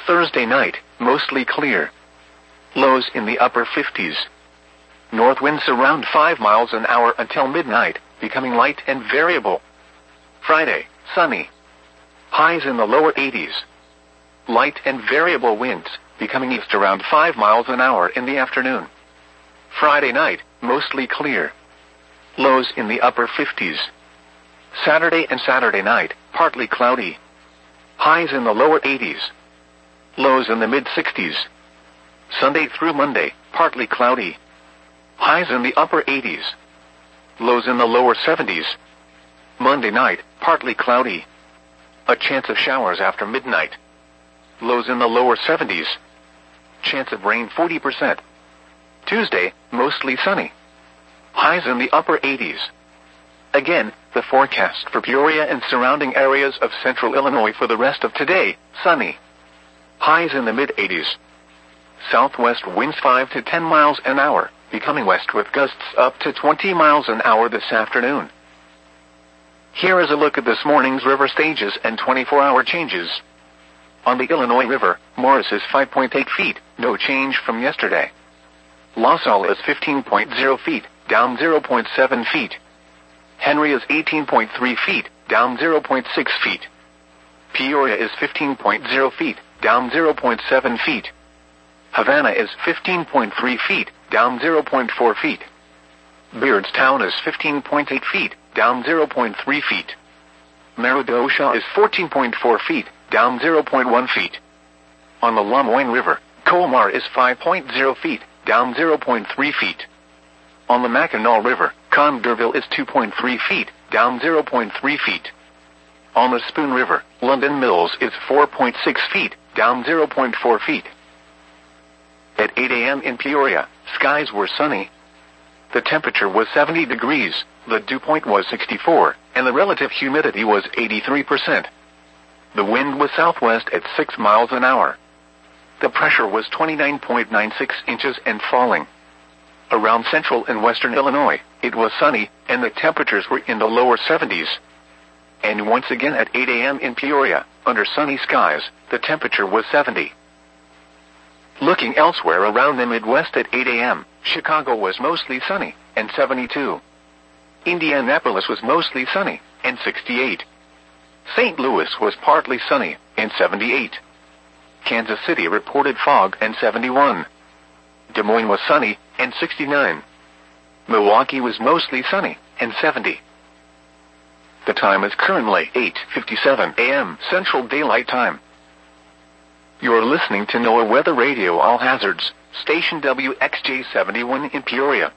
Thursday night, mostly clear. Lows in the upper 50s. North winds around 5 miles an hour until midnight, becoming light and variable. Friday, sunny. Highs in the lower 80s. Light and variable winds, becoming east around 5 miles an hour in the afternoon. Friday night, mostly clear. Lows in the upper 50s. Saturday and Saturday night, partly cloudy. Highs in the lower 80s. Lows in the mid-60s. Sunday through Monday, partly cloudy. Highs in the upper 80s. Lows in the lower 70s. Monday night, partly cloudy. A chance of showers after midnight. Lows in the lower 70s. Chance of rain 40%. Tuesday, mostly sunny. Highs in the upper 80s. Again, the forecast for Peoria and surrounding areas of central Illinois for the rest of today, sunny. Highs in the mid-80s. Southwest winds 5 to 10 miles an hour, becoming west with gusts up to 20 miles an hour this afternoon. Here is a look at this morning's river stages and 24-hour changes. On the Illinois River, Morris is 5.8 feet, no change from yesterday. LaSalle is 15.0 feet, down 0.7 feet. Henry is 18.3 feet, down 0.6 feet. Peoria is 15.0 feet, down 0.7 feet. Havana is 15.3 feet, down 0.4 feet. Beardstown is 15.8 feet, down 0.3 feet. Merodosha is 14.4 feet, down 0.1 feet. On the Lamoine River, Colmar is 5.0 feet, down 0.3 feet. On the Mackinac River, Condorville is 2.3 feet, down 0.3 feet. On the Spoon River, London Mills is 4.6 feet, down 0.4 feet. At 8 a.m. in Peoria, skies were sunny. The temperature was 70 degrees, the dew point was 64, and the relative humidity was 83%. The wind was southwest at 6 miles an hour. The pressure was 29.96 inches and falling. Around central and western Illinois, it was sunny, and the temperatures were in the lower 70s. And once again at 8 a.m. in Peoria, under sunny skies, the temperature was 70. Looking elsewhere around the Midwest at 8 a.m., Chicago was mostly sunny, and 72. Indianapolis was mostly sunny, and 68. St. Louis was partly sunny, and 78. Kansas City reported fog, and 71. Des Moines was sunny, and 69. Milwaukee was mostly sunny, and 70. The time is currently 8:57 a.m. Central Daylight Time. You're listening to NOAA Weather Radio All Hazards, station WXJ71 in Peoria.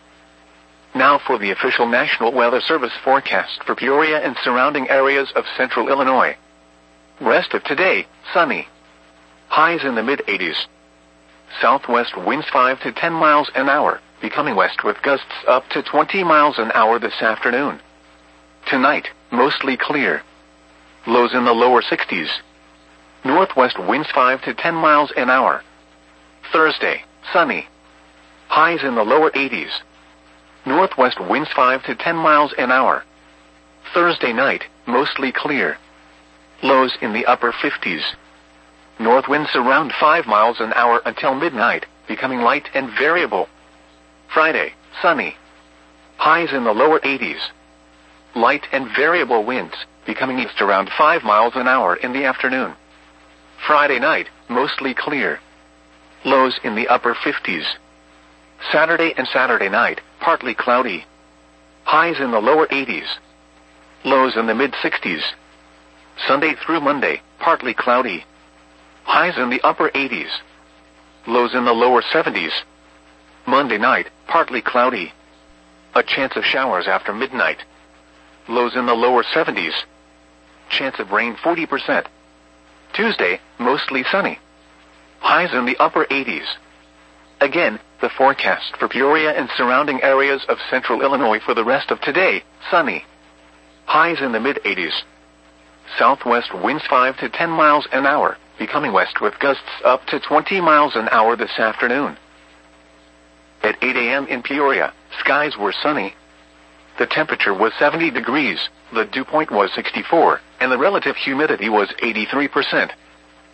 Now for the official National Weather Service forecast for Peoria and surrounding areas of central Illinois. Rest of today, sunny. Highs in the mid-80s. Southwest winds 5 to 10 miles an hour, becoming west with gusts up to 20 miles an hour this afternoon. Tonight, mostly clear. Lows in the lower 60s. Northwest winds 5 to 10 miles an hour. Thursday, sunny. Highs in the lower 80s. Northwest winds 5 to 10 miles an hour. Thursday night, mostly clear. Lows in the upper 50s. North winds around 5 miles an hour until midnight, becoming light and variable. Friday, sunny. Highs in the lower 80s. Light and variable winds, becoming east around 5 miles an hour in the afternoon. Friday night, mostly clear. Lows in the upper 50s. Saturday and Saturday night, partly cloudy. Highs in the lower 80s. Lows in the mid-60s. Sunday through Monday, partly cloudy. Highs in the upper 80s. Lows in the lower 70s. Monday night, partly cloudy. A chance of showers after midnight. Lows in the lower 70s. Chance of rain 40%. Tuesday, mostly sunny. Highs in the upper 80s. Again, the forecast for Peoria and surrounding areas of central Illinois for the rest of today, sunny. Highs in the mid-80s. Southwest winds 5 to 10 miles an hour, becoming west with gusts up to 20 miles an hour this afternoon. At 8 a.m. in Peoria, skies were sunny. The temperature was 70 degrees, the dew point was 64, and the relative humidity was 83%.